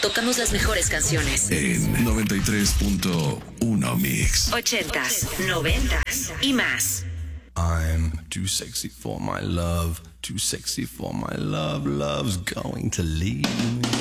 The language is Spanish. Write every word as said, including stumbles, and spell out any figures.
tocamos las mejores canciones. En noventa y tres punto uno Mix. Ochentas, noventas y más. I'm too sexy for my love, too sexy for my love, love's going to leave me.